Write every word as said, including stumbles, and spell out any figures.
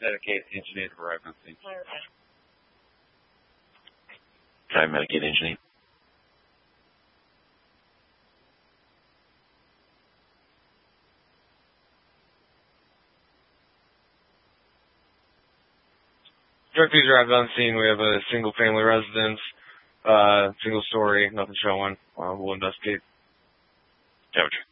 Medicate engineer to arrive on scene. Time Medicate engineer. Drug fees arrived on scene. We have a single family residence, uh, single story, nothing showing. Uh, we'll investigate. Gotcha.